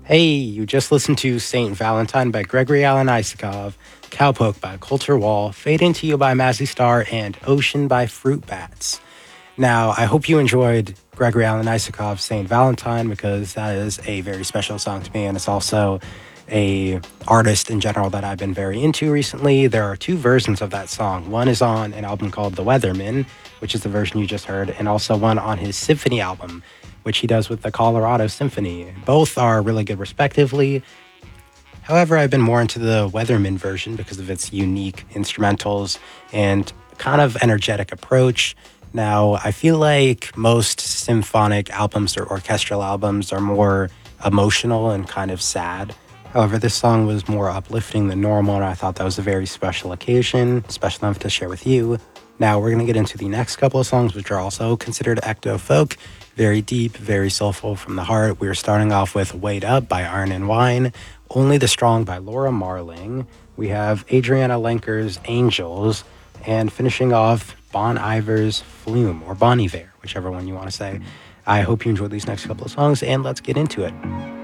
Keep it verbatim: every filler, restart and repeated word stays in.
Hey, you just listened to Saint Valentine by Gregory Alan Isakov, Cowpoke by Culture Wall, Fade Into You by Mazzy Star, and Ocean by Fruit Bats. Now, I hope you enjoyed Gregory Alan Isakov's Saint Valentine because that is a very special song to me, and it's also a artist in general that I've been very into recently. There are two versions of that song. One is on an album called The Weatherman, which is the version you just heard, and also one on his Symphony album, which he does with the Colorado Symphony. Both are really good respectively. However, I've been more into the Weatherman version because of its unique instrumentals and kind of energetic approach. Now, I feel like most symphonic albums or orchestral albums are more emotional and kind of sad. However, this song was more uplifting than normal, and I thought that was a very special occasion, special enough to share with you. Now, we're going to get into the next couple of songs, which are also considered ecto folk. Very deep, very soulful from the heart. We're starting off with Wait Up by Iron and Wine, Only the Strong by Laura Marling. We have Adriana Lenker's Angels, and finishing off Bon Iver's Flume, or Bon Iver, whichever one you want to say. I hope you enjoyed these next couple of songs, and let's get into it.